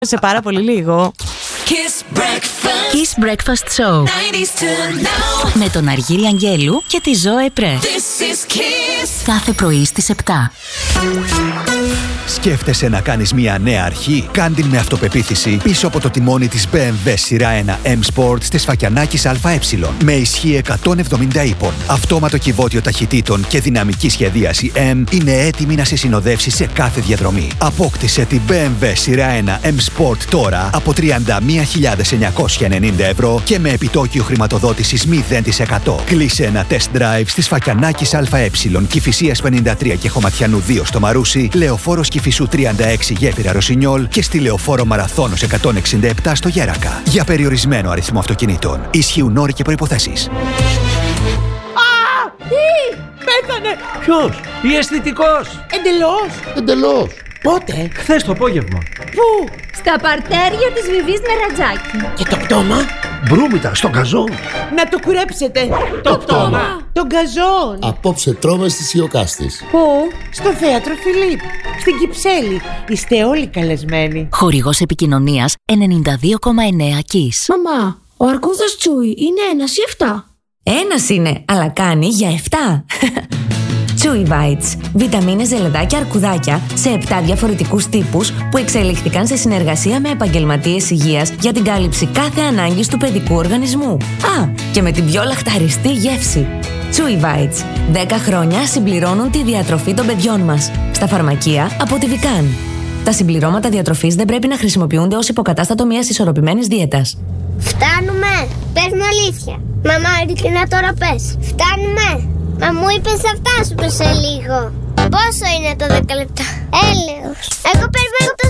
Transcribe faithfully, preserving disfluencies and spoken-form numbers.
Σε πάρα πολύ λίγο. Kiss Breakfast, Kiss Breakfast Show με τον Αργύρη Αγγέλου και τη Ζώε Πρέ. Κάθε πρωί στις επτά. Σκέφτεσαι να κάνεις μια νέα αρχή? Κάν' με αυτοπεποίθηση πίσω από το τιμόνι της μπι εμ ντάμπλιου σειρά ένα M Sport στη Σφακιανάκης ΑΕ. Με ισχύ εκατόν εβδομήντα ύπων, αυτόματο κυβότιο ταχυτήτων και δυναμική σχεδίαση M είναι έτοιμη να σε συνοδεύσει σε κάθε διαδρομή. Απόκτησε την μπι εμ ντάμπλιου σειρά ένα M Sport τώρα από τριάντα μία χιλιάδες εννιακόσια ενενήντα ευρώ και με επιτόκιο χρηματοδότησης μηδέν τοις εκατό. Κλείσε ένα test drive στη Σφακιανάκης ΑΕ, Κηφισίας πενήντα τρία και Χωματιανού δύο στο Μαρούσι, Λεωφόρος Κηφισού τριάντα έξι Γέφυρα Ρωσινιόλ και στη Λεωφόρο Μαραθώνος εκατόν εξήντα επτά στο Γέρακα. Για περιορισμένο αριθμό αυτοκινήτων. Ισχύουν όροι και προϋποθέσεις. Α! Τι! Πέθανε! Ποιος? Η αισθητικός! Εντελώς! Εντελώς! Πότε? Χθες το απόγευμα. Πού? Στα παρτέρια της Βιβής Νερατζάκη. Και το πτώμα? Μπρούμητα, στον καζόν. Να το κουρέψετε. Το πτώμα. Τον καζόν. Απόψε τρώμε στις Ιωκάστης. Πού? Στο θέατρο Φιλίπ. Στην Κυψέλη. Είστε όλοι καλεσμένοι. Χορηγός επικοινωνίας ενενήντα δύο κόμμα εννέα Kiss. Μαμά, ο αρκούδας Τσούι είναι ένας ή εφτά? Ένας είναι, αλλά κάνει για εφτά. Chewy Bites. Βιταμίνες, ζελεδάκια, αρκουδάκια σε επτά διαφορετικούς τύπους που εξελίχθηκαν σε συνεργασία με επαγγελματίες υγείας για την κάλυψη κάθε ανάγκης του παιδικού οργανισμού. Α, και με την πιο λαχταριστή γεύση. Chewy Bites. δέκα χρόνια συμπληρώνουν τη διατροφή των παιδιών μας. Στα φαρμακεία από τη Vican. Τα συμπληρώματα διατροφής δεν πρέπει να χρησιμοποιούνται ως υποκατάστατο μιας ισορροπημένης δίαιτας. Φτάνουμε! Πες μου αλήθεια. Μαμά, ειλικρινά τώρα πες. Φτάνουμε! Μα μου είπες θα φτάσουμε σε λίγο. Πόσο είναι το δέκα λεπτά? Έλεος. Εγώ περιμένω το